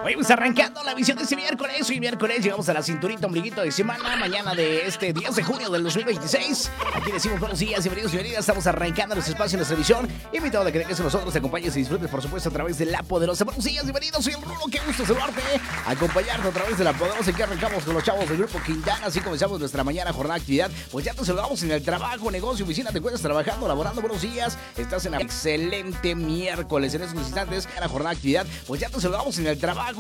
Hoy vamos arrancando la visión de este miércoles. Hoy miércoles llegamos a la cinturita ombliguito de semana. Mañana de este 10 de junio del 2026. Aquí decimos buenos días, bienvenidos y bienvenidas. Estamos arrancando nuestro espacio en nuestra visión. Invitado a que te nosotros, te acompañes y disfrutes, por supuesto, a través de La Poderosa. Buenos días, bienvenidos. Soy el Rulo. Qué gusto saludarte. Acompañarte a través de La Poderosa. Que arrancamos con los chavos del grupo Quintana. Así comenzamos nuestra mañana jornada de actividad. Pues ya te saludamos en el trabajo, negocio, oficina. Te encuentras trabajando, laborando. Buenos días. Estás en un excelente miércoles. En estos instantes, en la jornada de actividad. Pues ya te saludamos en el trabajo.